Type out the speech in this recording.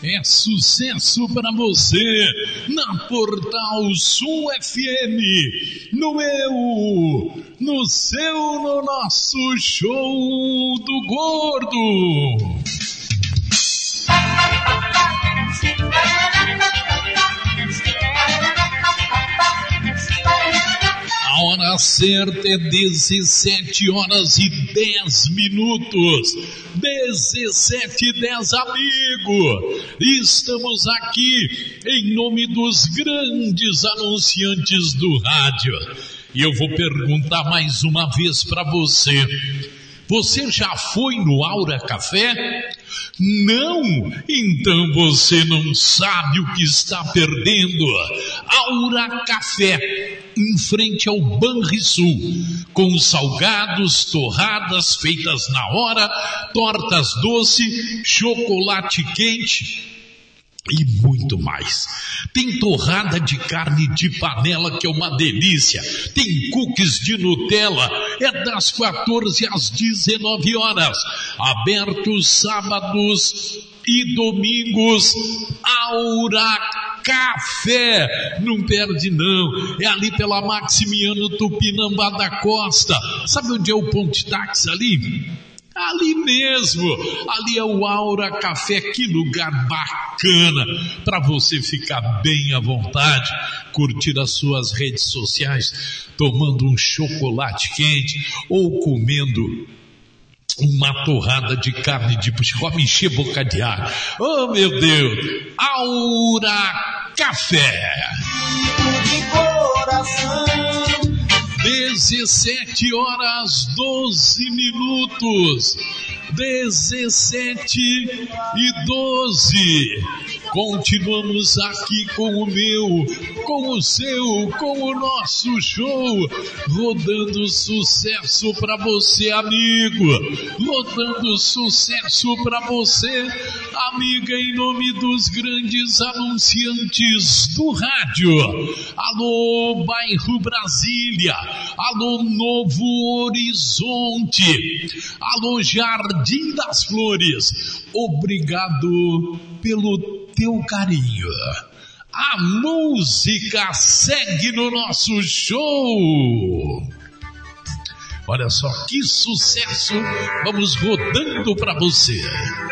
é sucesso para você na Portal Sul FM, no meu, no seu, no nosso Show do Gordo. A hora certa é 17h10. 17h10, amigo. Estamos aqui em nome dos grandes anunciantes do rádio. E eu vou perguntar mais uma vez para você. Você já foi no Aura Café? Não? Então você não sabe o que está perdendo. Aura Café, em frente ao Banrisul, com salgados, torradas feitas na hora, tortas doce, chocolate quente e muito mais. Tem torrada de carne de panela, que é uma delícia. Tem cookies de Nutella, é das 14 às 19 horas. Abertos sábados e domingos. Aura Café, não perde não, é ali pela Maximiano Tupinambá da Costa. Sabe onde é o Ponte Táxi ali? Ali mesmo, ali é o Aura Café. Que lugar bacana para você ficar bem à vontade, curtir as suas redes sociais, tomando um chocolate quente ou comendo uma torrada de carne de puxa, me encher boca de ar. Oh meu Deus, Aura Café. De coração. 17h12. 17h12. Continuamos aqui com o meu, com o seu, com o nosso show, rodando sucesso para você, amigo, rodando sucesso para você, amiga, em nome dos grandes anunciantes do rádio. Alô, bairro Brasília, alô, Novo Horizonte, alô, Jardim das Flores, obrigado pelo teu carinho. A música segue no nosso show. Olha só que sucesso, vamos rodando para você.